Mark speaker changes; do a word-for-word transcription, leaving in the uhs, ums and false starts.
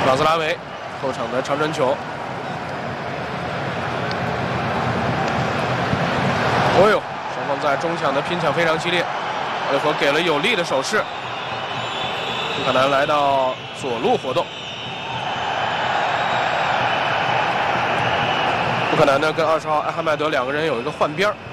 Speaker 1: 马兹拉维后场的长传球。哦呦，双方在中场的拼抢非常激烈，奥利弗给了有力的手势。乌克兰来到左路活动。 乌克兰呢跟二十号艾哈迈德两个人有一个换边儿。